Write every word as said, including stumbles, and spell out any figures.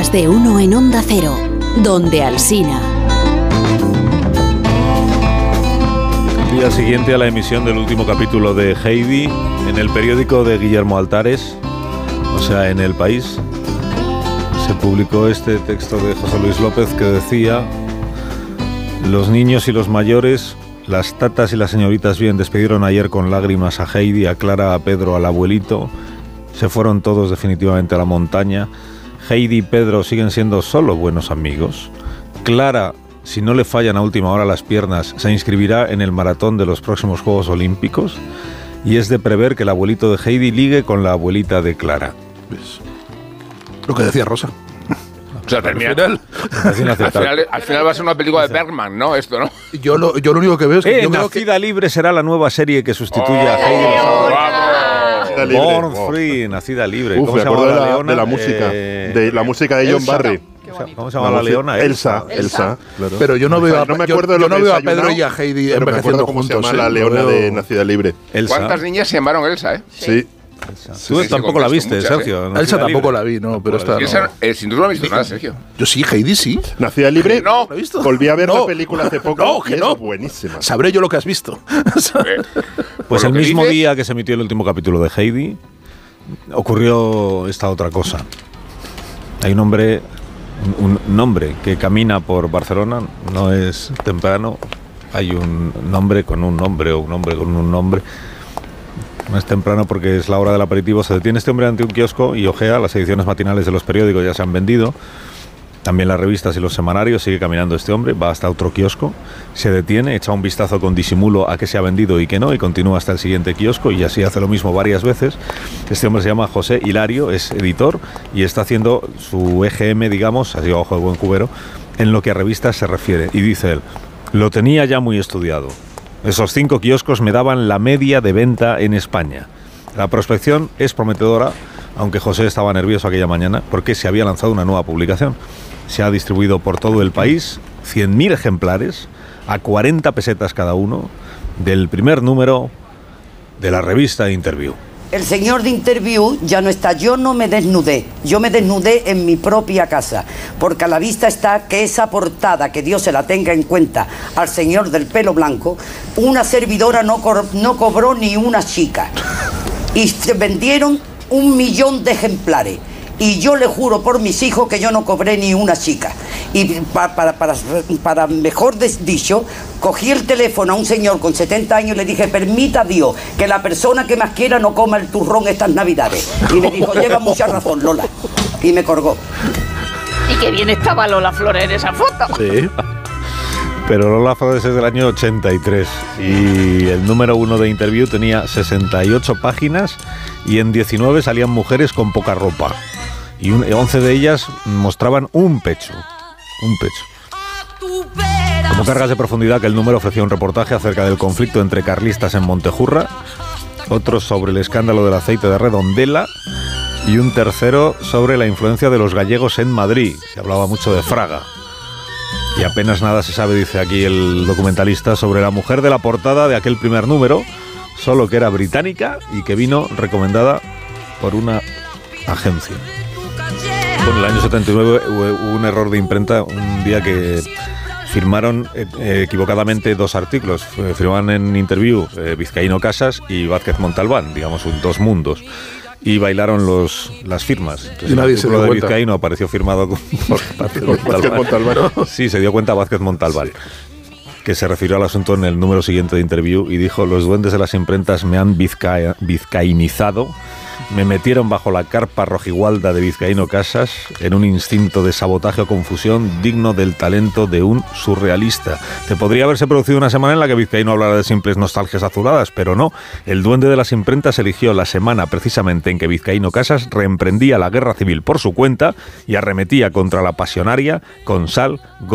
Más de uno en Onda Cero, donde Alsina. Día siguiente a la emisión del último capítulo de Heidi, en el periódico de Guillermo Altares, o sea, en El País, se publicó este texto de José Luis López que decía: los niños y los mayores, las tatas y las señoritas bien, despidieron ayer con lágrimas a Heidi, a Clara, a Pedro, al abuelito. Se fueron todos definitivamente a la montaña. Heidi y Pedro siguen siendo solo buenos amigos. Clara, si no le fallan a última hora las piernas, se inscribirá en el maratón de los próximos Juegos Olímpicos. Y es de prever que el abuelito de Heidi ligue con la abuelita de Clara. ¿Ves? Lo que decía Rosa. O sea, termina, al, final, al, final, al final va a ser una película de Bergman, ¿no? Esto, ¿no? Yo lo, yo lo único que veo es que... Eh, yo Nacida creo que... Libre será la nueva serie que sustituya oh, a Heidi. Oh, ¡Bravo! Born oh. Free, Nacida Libre. Uf, ¿Cómo me se acuerdo llama de la la, leona? de la música, eh, de la música de John Elsa. Barry. ¿Cómo se llama la, la leona? Elsa. Elsa, Elsa claro. Pero yo no veo a, no me yo, acuerdo de yo lo no que veo a Pedro y a Heidi envejeciendo cómo juntos. Se llama ¿eh? la leona veo... de Nacida Libre. Elsa. ¿Cuántas niñas se llamaron Elsa, eh? Sí. Elsa. Tú sí, tampoco sí, la viste, muchas, Sergio. ¿eh? Elsa tampoco la vi, no, pero esta Elsa, no. eh, sin duda no he visto nada, Sergio. Yo sí, Heidi sí. Nacida Libre, no. ¿Lo he visto? Volví a ver no. la película hace poco. No, que no. Es buenísima. Sabré yo lo que has visto. Pues el mismo dices? día que se emitió el último capítulo de Heidi, ocurrió esta otra cosa. Hay un hombre, un, un hombre que camina por Barcelona, no es temprano, hay un nombre con un nombre o un hombre con un nombre. No es temprano porque es la hora del aperitivo. Se detiene este hombre ante un kiosco y ojea. Las ediciones matinales de los periódicos ya se han vendido, también las revistas y los semanarios. Sigue caminando este hombre, va hasta otro kiosco, se detiene, echa un vistazo con disimulo a qué se ha vendido y qué no, y continúa hasta el siguiente kiosco, y así hace lo mismo varias veces. Este hombre se llama José Hilario, es editor y está haciendo su E G M, digamos, así a ojo de buen cubero, en lo que a revistas se refiere. Y dice él: lo tenía ya muy estudiado. Esos cinco kioscos me daban la media de venta en España. La prospección es prometedora, aunque José estaba nervioso aquella mañana porque se había lanzado una nueva publicación. Se ha distribuido por todo el país cien mil ejemplares a cuarenta pesetas cada uno del primer número de la revista Interview. El señor de Interview ya no está. Yo no me desnudé, yo me desnudé en mi propia casa, porque a la vista está que esa portada, que Dios se la tenga en cuenta al señor del pelo blanco, una servidora no, co- no cobró ni una chica, y se vendieron un millón de ejemplares. Y yo le juro por mis hijos que yo no cobré ni una chica. Y para, para, para, para mejor dicho, cogí el teléfono a un señor con setenta años y le dije: permita Dios que la persona que más quiera no coma el turrón estas navidades. Y me dijo: lleva mucha razón, Lola. Y me colgó. Y qué bien estaba Lola Flores en esa foto. Sí. Pero Lola Flores es del año ochenta y tres y el número uno de Interview tenía sesenta y ocho páginas y en diecinueve salían mujeres con poca ropa. Y un, once de ellas mostraban un pecho, un pecho. Como cargas de profundidad que el número ofrecía un reportaje acerca del conflicto entre carlistas en Montejurra, otro sobre el escándalo del aceite de Redondela y un tercero sobre la influencia de los gallegos en Madrid. Se hablaba mucho de Fraga. Y apenas nada se sabe, dice aquí el documentalista, sobre la mujer de la portada de aquel primer número, solo que era británica y que vino recomendada por una agencia. Bueno, en el año setenta y nueve hubo un error de imprenta, un día que firmaron eh, equivocadamente dos artículos. Firmaban en Interview eh, Vizcaíno Casas y Vázquez Montalbán, digamos, dos mundos. Y bailaron los, las firmas. Entonces, y nadie el se dio de cuenta. Vizcaíno apareció firmado con, por Vázquez Montalbán. Montalbán. Sí, se dio cuenta Vázquez Montalbán. Sí. Que se refirió al asunto en el número siguiente de Interview y dijo: los duendes de las imprentas me han vizca, vizcainizado, me metieron bajo la carpa rojigualda de Vizcaíno Casas en un instinto de sabotaje o confusión digno del talento de un surrealista. Que podría haberse producido una semana en la que Vizcaíno hablara de simples nostalgias azuladas, pero no. El duende de las imprentas eligió la semana precisamente en que Vizcaíno Casas reemprendía la guerra civil por su cuenta y arremetía contra la pasionaria con sal,